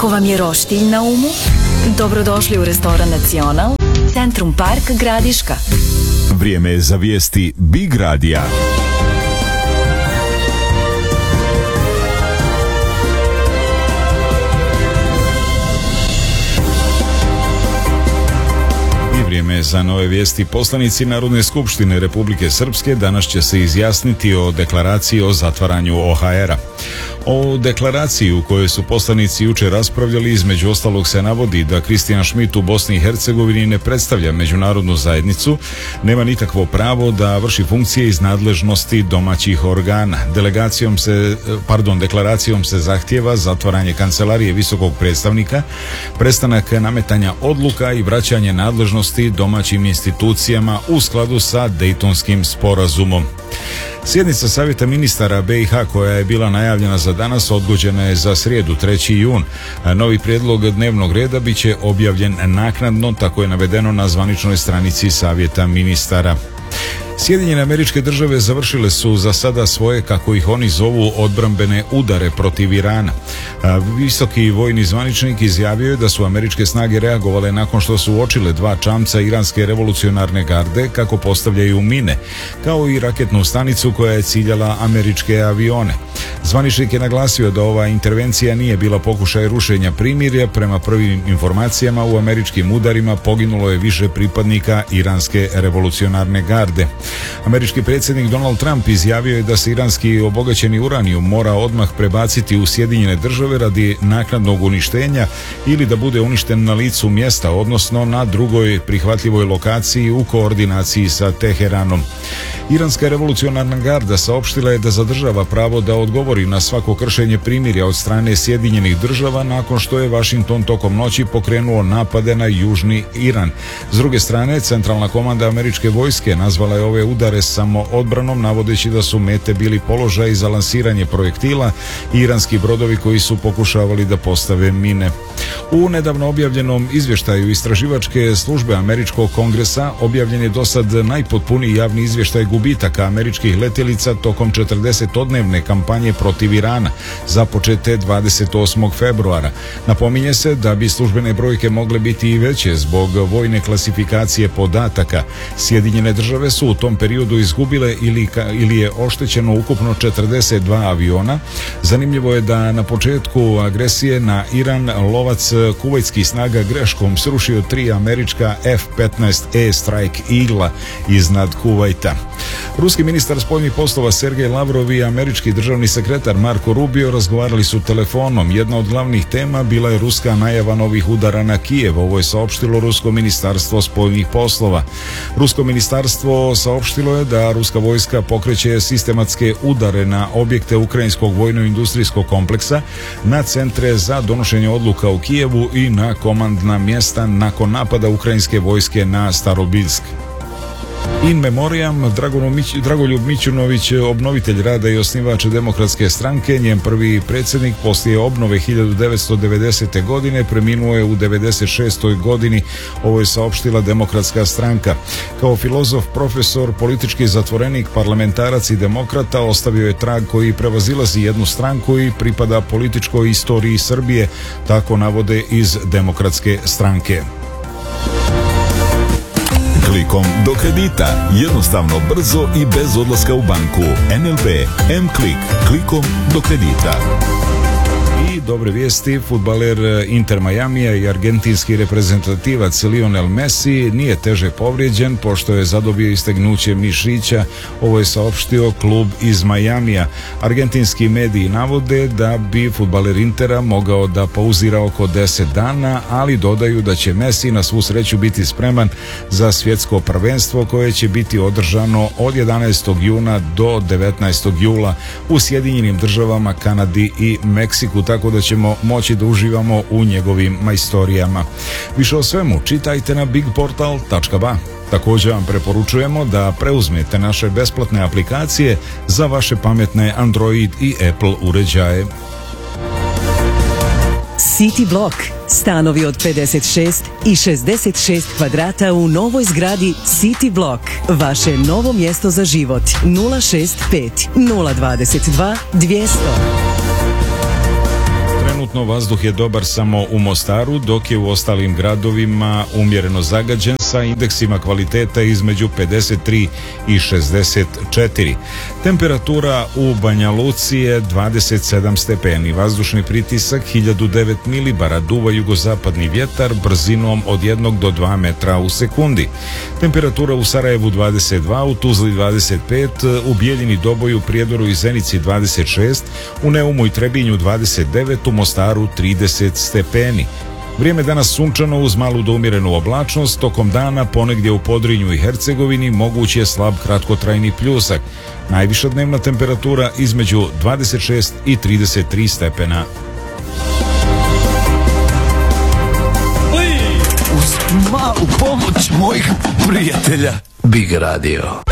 Ako vam je roštilj na umu, dobrodošli u restoran Nacional, Centrum Park Gradiška. Vrijeme je za vijesti Big Radija. Vrijeme za nove vijesti. Poslanici Narodne skupštine Republike Srpske danas će se izjasniti o deklaraciji o zatvaranju OHR-a. O deklaraciji u kojoj su poslanici jučer raspravljali, između ostalog se navodi da Kristijan Šmit u Bosni i Hercegovini ne predstavlja međunarodnu zajednicu, nema nikakvo pravo da vrši funkcije iz nadležnosti domaćih organa. Deklaracijom se zahtijeva zatvaranje kancelarije visokog predstavnika, prestanak nametanja odluka i vraćanje nadležnosti domaćim institucijama u skladu sa Dejtonskim sporazumom. Sjednica Savjeta ministara BiH koja je bila najavljena za danas odgođena je za srijedu 3. jun. Novi prijedlog dnevnog reda bit će objavljen naknadno, tako je navedeno na zvaničnoj stranici Savjeta ministara. Sjedinjene Američke Države završile su za sada svoje, kako ih oni zovu, odbrambene udare protiv Irana. Visoki vojni zvaničnik izjavio je da su američke snage reagovale nakon što su uočile 2 čamca iranske revolucionarne garde kako postavljaju mine, kao i raketnu stanicu koja je ciljala američke avione. Zvaničnik je naglasio da ova intervencija nije bila pokušaj rušenja primirja. Prema prvim informacijama u američkim udarima poginulo je više pripadnika iranske revolucionarne garde. Američki predsjednik Donald Trump izjavio je da se iranski obogaćeni uranijum mora odmah prebaciti u Sjedinjene Države radi naknadnog uništenja ili da bude uništen na licu mjesta, odnosno na drugoj prihvatljivoj lokaciji u koordinaciji sa Teheranom. Iranska revolucionarna garda saopštila je da zadržava pravo da odgovori na svako kršenje primirja od strane Sjedinjenih Država nakon što je Washington tokom noći pokrenuo napade na južni Iran. S druge strane, centralna komanda američke vojske nazvala je ove udare samo odbranom, navodeći da su mete bili položaji za lansiranje projektila i iranski brodovi koji su pokušavali da postave mine. U nedavno objavljenom izvještaju istraživačke službe Američkog kongresa objavljen je dosad najpotpuniji javni izvještaj gubitaka američkih letjelica tokom 40-odnevne kampanje protiv Irana, započete 28. februara. Napominje se da bi službene brojke mogle biti i veće zbog vojne klasifikacije podataka. Sjedinjene Države su u tom periodu izgubile ili je oštećeno ukupno 42 aviona. Zanimljivo je da na početku agresije na Iran lovac kuvajtskih snaga greškom srušio 3 američka F-15E Strike Eagle iznad Kuvajta. Ruski ministar spoljnih poslova Sergej Lavrov i američki državni sekretar Marko Rubio razgovarali su telefonom. Jedna od glavnih tema bila je ruska najava novih udara na Kijev. Ovo je saopštilo Rusko ministarstvo spoljnih poslova. Rusko ministarstvo saopštilo je da ruska vojska pokreće sistematske udare na objekte ukrajinskog vojno-industrijskog kompleksa, na centre za donošenje odluka u Kijevu i na komandna mjesta nakon napada ukrajinske vojske na Starobilsk. In memoriam, Dragoljub Mićunović, obnovitelj rada i osnivač Demokratske stranke, njen prvi predsjednik poslije obnove 1990. godine, preminuo je u 96. godini, ovo je saopštila Demokratska stranka. Kao filozof, profesor, politički zatvorenik, parlamentarac i demokrata, ostavio je trag koji prevazilazi jednu stranku i pripada političkoj istoriji Srbije, tako navode iz Demokratske stranke. Klikom do kredita. Jednostavno, brzo i bez odlaska u banku. NLB M-Klik. Klikom do kredita. I dobre vijesti, fudbaler Inter Majamija i argentinski reprezentativac Lionel Messi nije teže povrijeđen pošto je zadobio istegnuće mišića. Ovo je saopštio klub iz Majamija. Argentinski mediji navode da bi fudbaler Intera mogao da pauzira oko 10 dana, ali dodaju da će Messi na svu sreću biti spreman za svjetsko prvenstvo koje će biti održano od 11. juna do 19. jula u Sjedinjenim Državama, Kanadi i Meksiku, tako da ćemo moći da uživamo u njegovim majstorijama. Više o svemu čitajte na bigportal.ba. Također vam preporučujemo da preuzmete naše besplatne aplikacije za vaše pametne Android i Apple uređaje. City Block. Stanovi od 56 i 66 kvadrata u novoj zgradi City Block. Vaše novo mjesto za život. 065 022 200. Trenutno vazduh je dobar samo u Mostaru, dok je u ostalim gradovima umjereno zagađen sa indeksima kvaliteta između 53 i 64. Temperatura u Banja Luci je 27 stepeni, vazdušni pritisak 1009 milibara, duva jugozapadni vjetar brzinom od 1 do 2 metra u sekundi. Temperatura u Sarajevu 22, u Tuzli 25, u Bijeljini, Doboju, Prijedoru i Zenici 26, u Neumu i Trebinju 29, u Mostaru 30 stepeni. Vrijeme danas sunčano uz malu do umjerenu oblačnost, tokom dana ponegdje u Podrinju i Hercegovini moguć je slab kratkotrajni pljusak. Najviša dnevna temperatura između 26 i 33 stepena. Uz malu pomoć mojih prijatelja Big Radio.